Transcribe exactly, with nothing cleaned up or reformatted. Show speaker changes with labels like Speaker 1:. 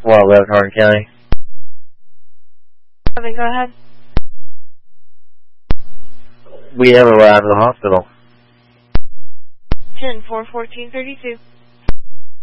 Speaker 1: Well, eleven Hardin County.
Speaker 2: Go ahead.
Speaker 1: We have a ride to the hospital.
Speaker 2: ten four fourteen thirty-two.